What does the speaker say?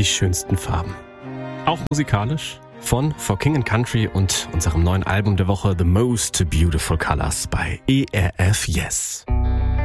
die schönsten Farben. Auch musikalisch von For King and Country und unserem neuen Album der Woche The Most Beautiful Colors bei ERF Yes.